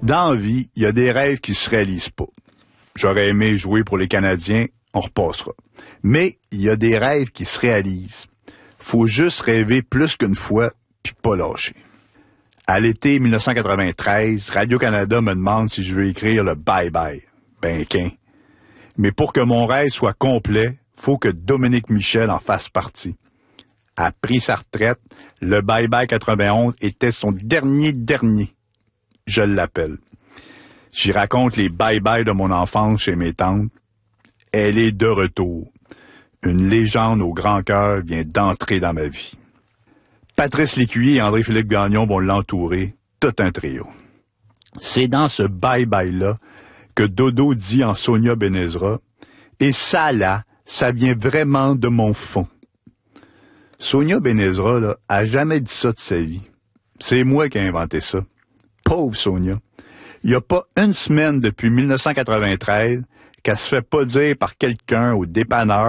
Dans la vie, il y a des rêves qui se réalisent pas. J'aurais aimé jouer pour les Canadiens, on repassera. Mais il y a des rêves qui se réalisent. Faut juste rêver plus qu'une fois, puis pas lâcher. À l'été 1993, Radio-Canada me demande si je veux écrire le bye-bye. Ben, qu'un. Mais pour que mon rêve soit complet, faut que Dominique Michel en fasse partie. A pris sa retraite, le bye-bye 91 était son dernier. Je l'appelle. J'y raconte les bye-bye de mon enfance chez mes tantes. Elle est de retour. Une légende au grand cœur vient d'entrer dans ma vie. Patrice Lécuyer et André-Philippe Gagnon vont l'entourer, tout un trio. C'est dans ce bye-bye-là que Dodo dit en Sonia Benezra, et ça là, ça vient vraiment de mon fond. Sonia Benezra, là, a jamais dit ça de sa vie. C'est moi qui ai inventé ça. Pauvre Sonia. Il n'y a pas une semaine depuis 1993 qu'elle se fait pas dire par quelqu'un au dépanneur